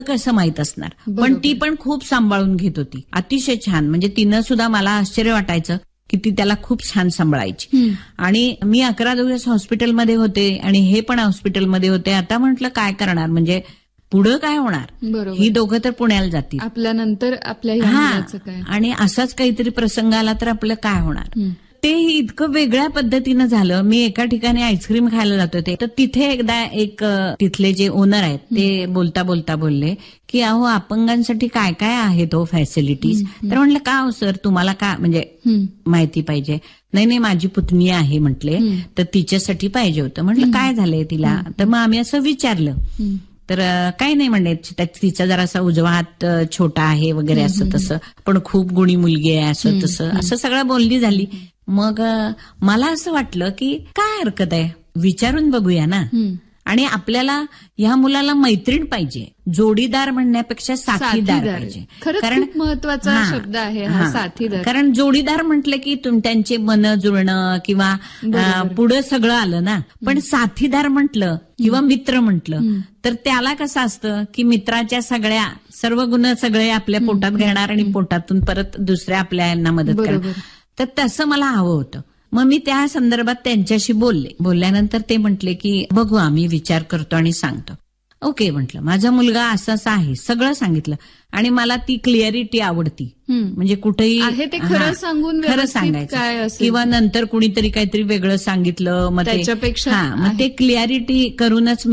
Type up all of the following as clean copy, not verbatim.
कसं माहित असणार. पण ती पण खूप सांभाळून घेत होती, अतिशय छान. म्हणजे तिनं सुद्धा मला आश्चर्य वाटायचं की ती त्याला खूप छान सांभाळायची. आणि मी 11 दिवस हॉस्पिटलमध्ये होते आणि हे पण हॉस्पिटलमध्ये होते. आता म्हटलं काय करणार, म्हणजे पुढं काय होणार, ही दोघं तर पुण्याला जातील, आपल्यानंतर आपल्या काय, आणि असाच काहीतरी प्रसंग आला तर आपलं काय होणार. ते इतकं वेगळ्या पद्धतीनं झालं. मी एका ठिकाणी आईस्क्रीम खायला जात होते, तर तिथे एकदा एक तिथले जे ओनर आहेत ते बोलता बोलता बोलले की अहो अपंगांसाठी काय काय आहेत हो फॅसिलिटीज. तर म्हटलं का हो सर, तुम्हाला का म्हणजे माहिती पाहिजे. नाही माझी पुतणी आहे म्हटले, तर तिच्यासाठी पाहिजे होतं. म्हटलं काय झालंय तिला, तर मग आम्ही असं विचारलं. तर काही नाही म्हणले, तिचा जरासा उजवा हात छोटा आहे वगैरे असं तसं, पण खूप गुणी मुलगी आहे असं तसं, असं सगळं बोलणी झाली. मग मला असं वाटलं की काय हरकत आहे, विचारून बघूया ना. आणि आपल्याला ह्या मुलाला मैत्रीण पाहिजे, जोडीदार म्हणण्यापेक्षा साथीदार पाहिजे. कारण महत्वाचा शब्द आहे हा साथीदार. कारण जोडीदार म्हटलं की त्यांचे मन जुळणं किंवा पुढं सगळं आलं ना. पण साथीदार म्हटलं किंवा मित्र म्हटलं तर त्याला कसं असतं की मित्राच्या सर्व गुण सगळे आपल्या पोटात घेणार आणि पोटातून परत दुसऱ्या आपल्या यांना मदत करणार. तर तसं मला हवं होतं. मग मी त्या संदर्भात त्यांच्याशी बोलल्यानंतर ते म्हटले की बघू, आम्ही विचार करतो आणि सांगतो. ओके म्हटलं, माझा मुलगा असं असं आहे, सगळं सांगितलं. आणि मला ती क्लिअरिटी आवडती, म्हणजे कुठेही खरं सांगायचं किंवा नंतर कुणीतरी काहीतरी वेगळं सांगितलं मग त्याच्यापेक्षा मग ते क्लिअरिटी करूनच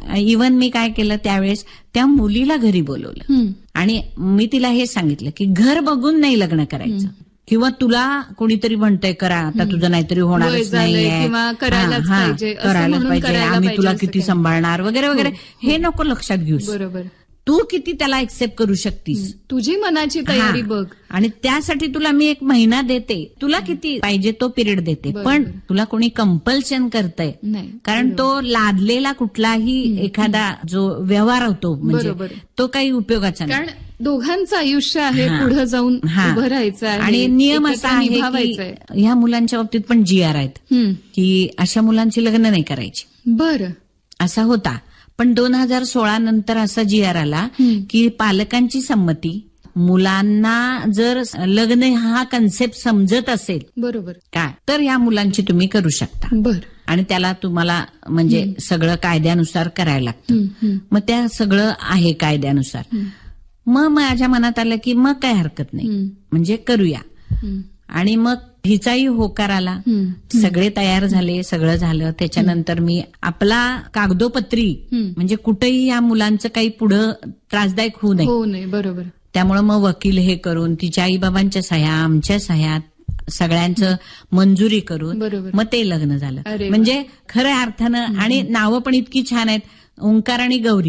मी काय केलं त्यावेळेस, त्या मुलीला घरी बोलवलं आणि मी तिला हे सांगितलं की घर बघून नाही लग्न करायचं, किंवा तुला कोणीतरी म्हणतंय करा, आता तुझं नाहीतरी होणारच नाहीये, करायलाच पाहिजे, आम्ही तुला किती सांभाळणार वगैरे वगैरे, हे नको लक्षात घेऊस. बरोबर, तू किती त्याला एक्सेप्ट करू शकतीस, तुझी मनाची तयारी बघ. आणि त्यासाठी तुला मी 1 महिना देते, तुला किती पाहिजे तो पिरियड देते, पण तुला कोणी कंपल्शन करतंय नाही. कारण तो लादलेला कुठलाही एखादा जो व्यवहार होतो म्हणजे तो काही उपयोगाचा नाही. कारण दोघांचं आयुष्य आहे, पुढे जाऊन उभं राहायचं आहे. आणि नियम असा आहे की ह्या मुलांच्या बाबतीत पण GR आहेत की अशा मुलांची लग्न नाही करायची. बरं, असा होता. पण 2016 नंतर असा GR आला की पालकांची संमती, मुलांना जर लग्न हा कन्सेप्ट समजत असेल बरोबर काय, तर ह्या मुलांची तुम्ही करू शकता. बरं, आणि त्याला तुम्हाला म्हणजे सगळं कायद्यानुसार करायला लागतं. मग त्या सगळं आहे कायद्यानुसार. मग माझ्या मनात आलं की मग काय हरकत नाही, म्हणजे करूया. आणि मग हिचाही होकार आला, सगळे तयार झाले, सगळं झालं. त्याच्यानंतर मी आपला कागदोपत्री म्हणजे कुठेही या मुलांचं काही पुढं त्रासदायक होऊ नये. बरोबर. त्यामुळे मग वकील हे करून, तिच्या आईबाबांच्या सह्या, आमच्या सह्या, सगळ्यांचं मंजुरी करून मग ते लग्न झालं. म्हणजे खऱ्या अर्थानं, आणि नावं पण इतकी छान आहेत, ओंकार आणि गौरी.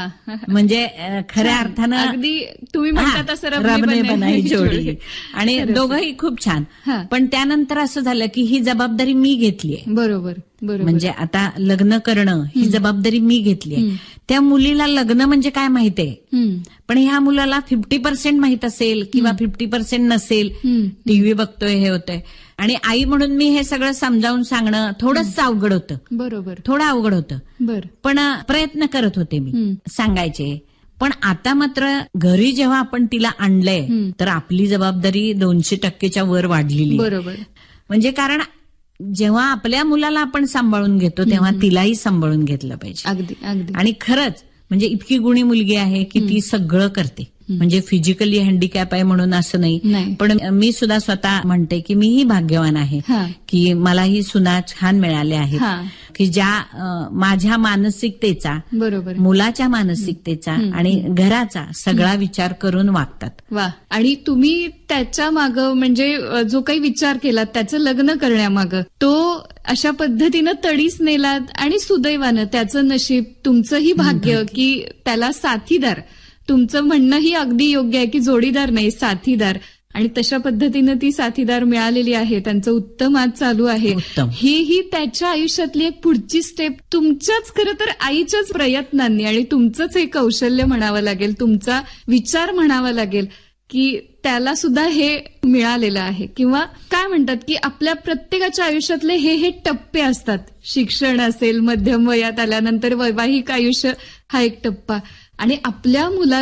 म्हणजे खऱ्या अर्थानं अगदी तुम्ही म्हणता तसं रबने बनाई जोडी. आणि दोघंही खूप छान. पण त्यानंतर असं झालं की ही जबाबदारी मी घेतलीये. बरोबर. म्हणजे आता लग्न करणं ही जबाबदारी मी घेतलीये. त्या मुलीला लग्न म्हणजे काय माहितीये, पण ह्या मुलाला 50% माहित असेल किंवा 50% नसेल. टीव्ही बघतोय, हे होतंय. आणि आई म्हणून मी हे सगळं समजावून सांगणं थोडंच अवघड होतं. बरोबर, थोडं अवघड होतं. पण प्रयत्न करत होते मी सांगायचे. पण आता मात्र घरी जेव्हा आपण तिला आणलंय तर आपली जबाबदारी 200% वर वाढलेली. बरोबर. म्हणजे कारण जेव्हा आपल्या मुलाला आपण सांभाळून घेतो तेव्हा तिलाही सांभाळून घेतलं पाहिजे. अगदी अगदी. आणि खरंच म्हणजे इतकी गुणी मुलगी आहे की ती सगळं करते. म्हणजे फिजिकली हँडिकॅप आहे म्हणून असं नाही, पण मी सुद्धा स्वतः म्हणते की मीही भाग्यवान आहे की मलाही सुना छान मिळाल्या आहेत की ज्या माझ्या मानसिकतेचा, बरोबर, मुलाच्या मानसिकतेचा आणि घराचा सगळा विचार करून वागतात. वा. आणि तुम्ही त्याच्या मागं म्हणजे जो काही विचार केलात त्याचं लग्न करण्यामागं, तो अशा पद्धतीनं तडीस नेलात आणि सुदैवानं त्याचं नशीब, तुमचंही भाग्य की त्याला साथीदार, तुमचं म्हणणंही अगदी योग्य आहे की जोडीदार नाही, साथीदार. आणि तशा पद्धतीनं ती साथीदार मिळालेली आहे, त्यांचं उत्तम आज चालू आहे. ही त्याच्या आयुष्यातली एक पुढची स्टेप तुमच्याच खरं तर आईच्याच प्रयत्नांनी आणि तुमचंच एक कौशल्य म्हणावं लागेल, तुमचा विचार म्हणावा लागेल की त्याला सुद्धा हे मिळालेलं आहे. किंवा काय म्हणतात की आपल्या प्रत्येकाच्या आयुष्यातले हे टप्पे असतात. शिक्षण असेल, मध्यम वयात आल्यानंतर वैवाहिक आयुष्य हा एक टप्पा, आणि आपल्या मुलाला